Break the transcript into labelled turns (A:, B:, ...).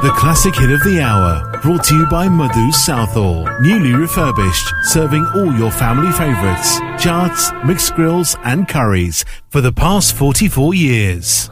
A: The classic hit of the hour, brought to you by Madhu's Southall. Newly refurbished, serving all your family favourites. Chaats, mixed grills and curries for the past 44 years.